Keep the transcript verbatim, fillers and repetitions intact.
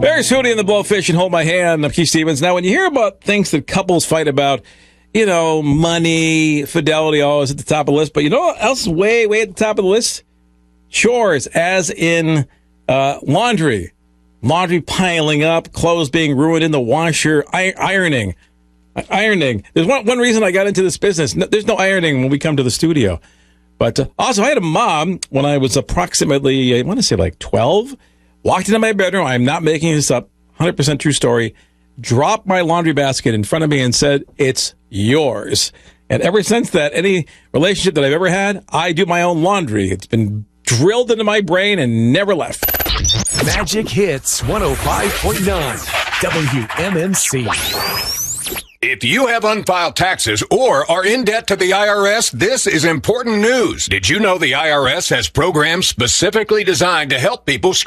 There's Hootie and the Blowfish and Hold My Hand. I'm Keith Stevens. Now, when you hear about things that couples fight about, you know, money, fidelity, always at the top of the list. But you know what else is way, way at the top of the list? Chores, as in uh, laundry. Laundry piling up, clothes being ruined in the washer, I- ironing. I- ironing. There's one, one reason I got into this business. No, there's no ironing when we come to the studio. But uh, also, I had a mom when I was approximately, I want to say like twelve, walked into my bedroom. I'm not making this up. one hundred percent true story. Dropped my laundry basket in front of me and said, "It's yours." And ever since that, any relationship that I've ever had, I do my own laundry. It's been drilled into my brain and never left. Magic Hits one oh five point nine W M M C. If you have unfiled taxes or are in debt to the I R S, this is important news. Did you know the I R S has programs specifically designed to help people